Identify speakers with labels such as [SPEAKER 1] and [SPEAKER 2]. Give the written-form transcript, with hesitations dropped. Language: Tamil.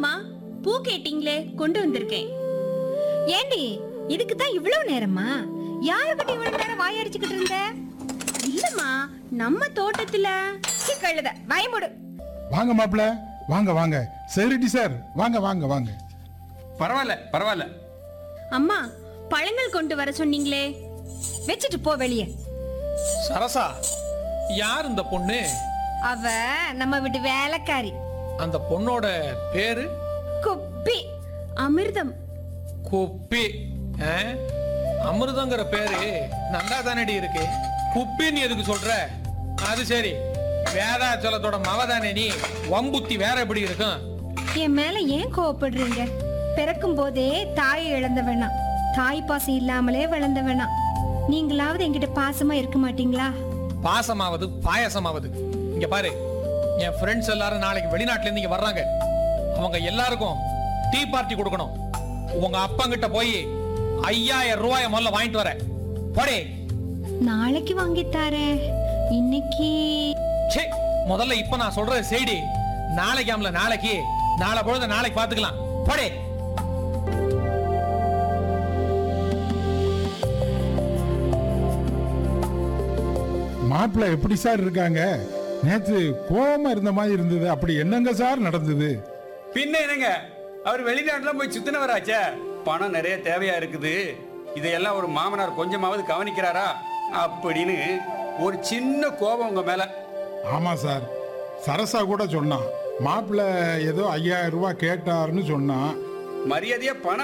[SPEAKER 1] வாங்கம்மா, பூ கேட்டீங்களே கொண்டு வந்திருக்கேன்.
[SPEAKER 2] ஏண்டி இதுக்கு தான் இவ்வளவு நேரமா? யாருக்கிட்ட இவ்வளவு நேரம் வாயடிச்சுக்கிட்டு இருந்த?
[SPEAKER 1] இல்லம்மா, நம்ம தோட்டத்துல.
[SPEAKER 2] கழுத வாய்மூடு.
[SPEAKER 3] வாங்க மாப்பிள்ள, வாங்க வாங்க. செக்யூரிட்டி சார், வாங்க வாங்க வாங்க.
[SPEAKER 4] பரவாயில்ல பரவாயில்ல.
[SPEAKER 1] அம்மா, பழங்கள் கொண்டு வர சொன்னீங்களே,
[SPEAKER 2] வச்சுட்டு போ வெளியே.
[SPEAKER 5] சரசா, யார் இந்த பொண்ணு?
[SPEAKER 2] அவ நம்ம வீட்டு வேலைக்காரி.
[SPEAKER 5] அந்த பொண்ணோட பேரு
[SPEAKER 2] குப்பி.
[SPEAKER 1] அமிர்தம்.
[SPEAKER 5] குப்பி. அமிர்தங்கிற பேரு நல்லா தானடி இருக்கு. குப்பின்னு எதுக்கு சொல்ற? அது சரி, வேதாச்சலத்தோட மவதானே நீ. வம்புத்தி வேற எப்படி இருக்கும்?
[SPEAKER 2] என் மேல ஏன் கோவப்படுறீங்க? பிறக்கும் போதே தாயை இழந்த வேணாம், தாய் பாசம் இல்லாமலே வளர்ந்த வேணாம். நீங்களாவது என்கிட்ட பாசமா இருக்க மாட்டீங்களா?
[SPEAKER 5] பாசமாவது பாயசமாவது. இங்க பாரு, என் ஃப்ரெண்ட்ஸ் எல்லாரும் நாளைக்கு வெளிநாட்டுல இருந்து இங்க வர்றாங்க. அவங்க எல்லாருக்கும் டீ பார்ட்டி கொடுக்கணும். உங்க அப்பங்கிட்ட போய் 5000 ரூபாய முதல்ல வாங்கிட்டு வர போடே.
[SPEAKER 2] நாளைக்கு வாங்கித்தாரேன். இன்னைக்கு
[SPEAKER 5] சே, முதல்ல இப்ப நான் சொல்றது செய்டி. நாளைக்கு ஆமல நாளைக்கு, நாளை பொழுது நாளைக்கு பாத்துக்கலாம். போடே.
[SPEAKER 3] மாப்பிள்ள எப்படி சார் இருக்காங்க? நேத்து கோவமா இருந்த மாதிரி இருந்தது, அப்படி என்னங்க சார் நடந்தது?
[SPEAKER 4] பின்ன என்னங்க, அவர் வெளிநாட்டுல போய் சுத்தினவராச்சே. பணம் நிறைய தேவையா இருக்குது, இதையெல்லாம் ஒரு மாமனார் கொஞ்சமாவது கவனிக்கிறாரா அப்படின்னு ஒரு சின்ன கோபம் உங்க மேல.
[SPEAKER 3] ஆமா சார், சரசா கூட சொன்னான், மாப்பிள்ள ஏதோ 5000 ரூபாய் கேட்டாருன்னு சொன்னான்.
[SPEAKER 4] மரியாதையா பணம்